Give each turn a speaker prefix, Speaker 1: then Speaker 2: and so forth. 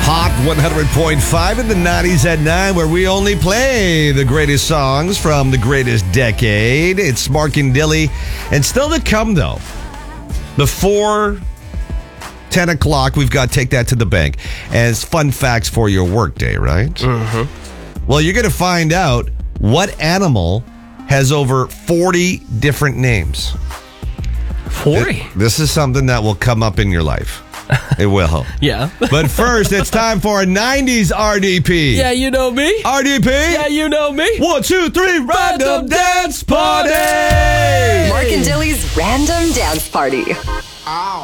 Speaker 1: Hot 100.5 in the 90s at 9, where we only play the greatest songs from the greatest decade. It's Mark and Dilly. And still to come, though, before 10 o'clock, we've got Take That to the Bank as fun facts for your workday, right? Mm-hmm. Well, you're going to find out what animal has over 40 different names.
Speaker 2: 40?
Speaker 1: This is something that will come up in your life. It will.
Speaker 2: Yeah.
Speaker 1: But first, it's time for a 90s RDP.
Speaker 2: Yeah, you know me.
Speaker 1: RDP.
Speaker 2: Yeah, you know me.
Speaker 1: 1, 2, 3, Random Dance Party.
Speaker 3: Mark and Dilly's Random Dance Party.